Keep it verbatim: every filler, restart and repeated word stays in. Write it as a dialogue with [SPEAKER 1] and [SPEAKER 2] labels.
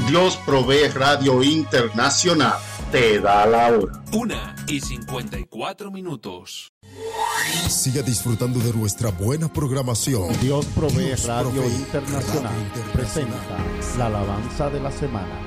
[SPEAKER 1] Dios Provee Radio Internacional te da la hora.
[SPEAKER 2] Una y cincuenta y cuatro minutos.
[SPEAKER 3] Siga disfrutando de nuestra buena programación.
[SPEAKER 4] Dios Provee
[SPEAKER 3] Dios
[SPEAKER 4] Radio
[SPEAKER 3] Provee
[SPEAKER 4] Internacional
[SPEAKER 3] Radio Internacional
[SPEAKER 4] presenta la alabanza de la semana.